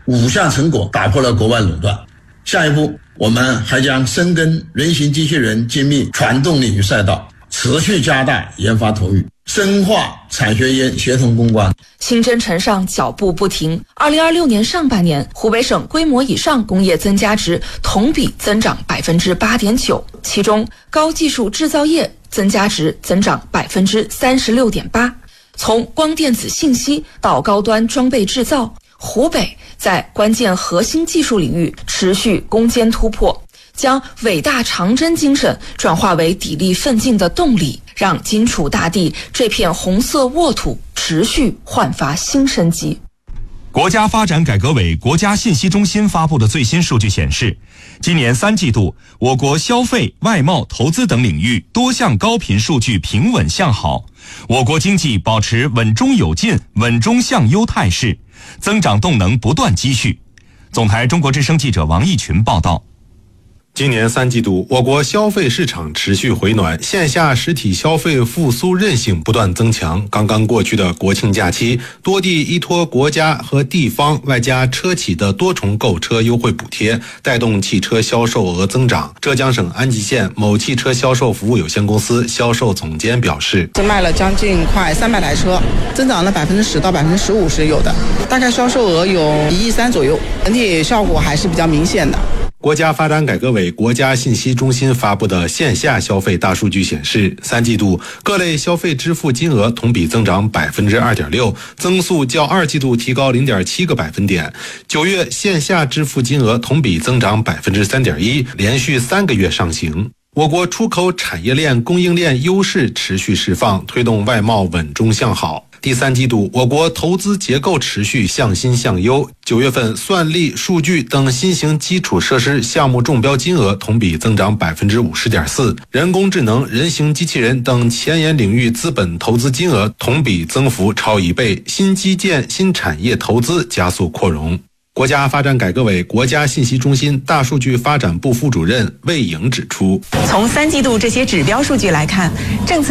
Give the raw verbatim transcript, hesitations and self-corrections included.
五项成果打破了国外垄断。下一步，我们还将深耕人形机器人精密传动领域赛道，持续加大研发投入，深化产学研协同攻关。 新征程上脚步不停。二零二六年上半年，湖北省规模以上工业增加值同比增长百分之八点九，其中高技术制造业增加值增长百分之三十六点八。从光电子信息到高端装备制造，湖北在关键核心技术领域持续攻坚突破，将伟大长征精神转化为砥砺奋进的动力，让荆楚大地这片红色沃土持续焕发新生机。 国家发展改革委国家信息中心发布的最新数据显示，今年三季度，我国消费、外贸、投资等领域多项高频数据平稳向好，我国经济保持稳中有进、稳中向优态势，增长动能不断积蓄。总台中国之声记者王义群报道。 今年三季度，我国消费市场持续回暖，线下实体消费复苏韧性不断增强。刚刚过去的国庆假期，多地依托国家和地方外加车企的多重购车优惠补贴，带动汽车销售额增长。浙江省安吉县某汽车销售服务有限公司销售总监表示， 是卖了将近快三百台车，增长了百分之十到百分之十五是有的，大概销售额有一亿三左右，整体效果还是比较明显的。 国家发展改革委国家信息中心发布的线下消费大数据显示，三季度各类消费支付金额同比增长百分之二点六，增速较二季度提高零点七个百分点。九月线下支付金额同比增长百分之三点一，连续三个月上行。我国出口产业链供应链优势持续释放，推动外贸稳中向好。第三季度，我国投资结构持续向新向优。九月份，算力、数据等新型基础设施项目中标金额同比增长百分之五十点四，人工智能、人形机器人等前沿领域资本投资金额同比增幅超一倍，新基建、新产业投资加速扩容。国家发展改革委国家信息中心大数据发展部副主任魏颖指出， 从三季度这些指标数据来看，政策